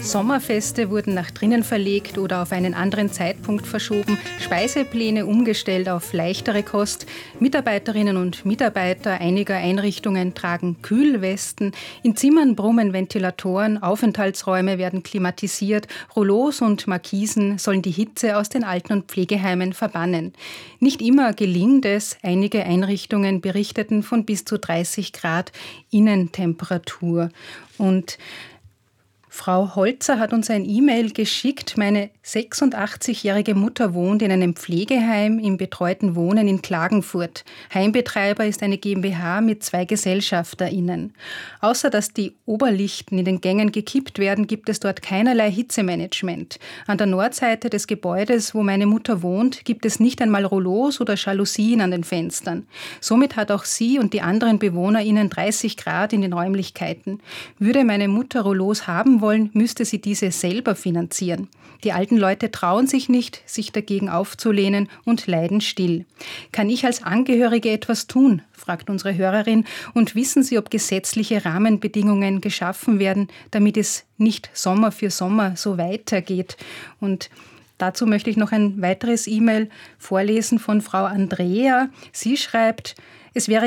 Sommerfeste wurden nach drinnen verlegt oder auf einen anderen Zeitpunkt verschoben, Speisepläne umgestellt auf leichtere Kost. Mitarbeiterinnen und Mitarbeiter einiger Einrichtungen tragen Kühlwesten, in Zimmern brummen Ventilatoren, Aufenthaltsräume werden klimatisiert, Rollos und Markisen sollen die Hitze aus den Alten- und Pflegeheimen verbannen. Nicht immer gelingt es, einige Einrichtungen berichteten von bis zu 30 Grad Innentemperatur. Und Frau Holzer hat uns ein E-Mail geschickt. Meine 86-jährige Mutter wohnt in einem Pflegeheim im betreuten Wohnen in Klagenfurt. Heimbetreiber ist eine GmbH mit 2 GesellschafterInnen. Außer dass die Oberlichten in den Gängen gekippt werden, gibt es dort keinerlei Hitzemanagement. An der Nordseite des Gebäudes, wo meine Mutter wohnt, gibt es nicht einmal Rollos oder Jalousien an den Fenstern. Somit hat auch sie und die anderen BewohnerInnen 30 Grad in den Räumlichkeiten. Würde meine Mutter Rollos haben wollen, müsste sie diese selber finanzieren. Die alten Leute trauen sich nicht, sich dagegen aufzulehnen und leiden still. Kann ich als Angehörige etwas tun? Fragt unsere Hörerin. Und wissen Sie, ob gesetzliche Rahmenbedingungen geschaffen werden, damit es nicht Sommer für Sommer so weitergeht? Und dazu möchte ich noch ein weiteres E-Mail vorlesen von Frau Andrea. Sie schreibt: Es wäre